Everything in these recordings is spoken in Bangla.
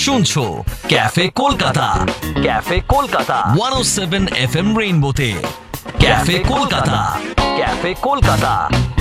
শুনছো cafe Kolkata 107 FM রেইনবোতে cafe Kolkata.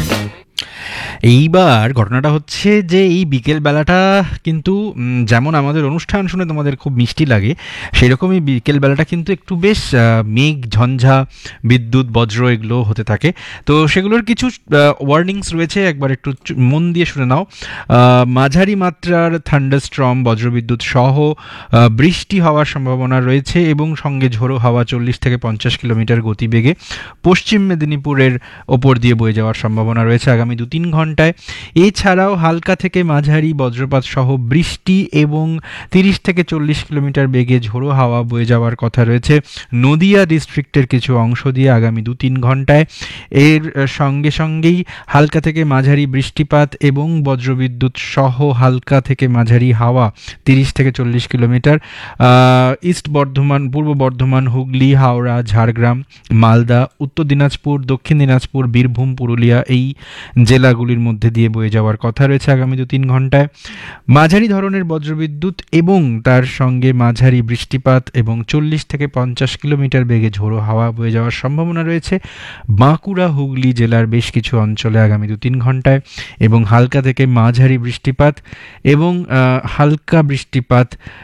এইবার ঘটনাটা হচ্ছে যে এই বিকেল বেলাটা কিন্তু যেমন আমাদের অনুষ্ঠান শুনে তোমাদের খুব মিষ্টি লাগে, সেরকমই বিকেল বেলাটা কিন্তু একটু বেশ মেঘ ঝঞ্ঝা বিদ্যুৎ বজ্র এগুলো হতে থাকে। তো সেগুলোর কিছু ওয়ার্নিংস রয়েছে, একবার একটু মন দিয়ে শুনে নাও। মাঝারি মাত্রার থান্ডারস্টর্ম বজ্রবিদ্যুৎ সহ বৃষ্টি হওয়ার সম্ভাবনা রয়েছে এবং সঙ্গে ঝোড়ো হাওয়া 40 থেকে 50 কিলোমিটার গতিবেগে পশ্চিম মেদিনীপুরের ওপর দিয়ে বয়ে যাওয়ার সম্ভাবনা রয়েছে আগামী 2-3 ঘন্টায়। এছাড়াও হালকা থেকে মাঝারি বজ্রপাত সহ বৃষ্টি এবং 30 থেকে 40 কিলোমিটার বেগে ঝোড়ো হাওয়া বয়ে যাওয়ার কথা রয়েছে নদিয়া ডিস্ট্রিক্টের কিছু অংশ দিয়ে আগামী 2-3 ঘন্টায়। এর সঙ্গেই হালকা থেকে মাঝারি বৃষ্টিপাত এবং বজ্রবিদ্যুৎ সহ হালকা থেকে মাঝারি হাওয়া 30 থেকে 40 কিলোমিটার ইস্ট বর্ধমান, পূর্ব বর্ধমান, হুগলি, হাওড়া, ঝাড়গ্রাম, মালদা, উত্তর দিনাজপুর, দক্ষিণ দিনাজপুর, বীরভূম, পুরুলিয়া এই জেলাগুলির মধ্যে দিয়ে বয়ে যাওয়ার কথা রয়েছে আগামী 2-3 ঘন্টায়। মাঝারি ধরনের বজ্রবিদ্যুৎ এবং তার সঙ্গে মাঝারি বৃষ্টিপাত এবং 40 থেকে 50 কিলোমিটার বেগে ঝোড়ো হাওয়া বয়ে যাওয়ার সম্ভাবনা রয়েছে বাঁকুড়া, হুগলি জেলার বেশ কিছু অঞ্চলে আগামী 2-3 ঘন্টায়। এবং হালকা থেকে মাঝারি বৃষ্টিপাত এবং হালকা বৃষ্টিপাত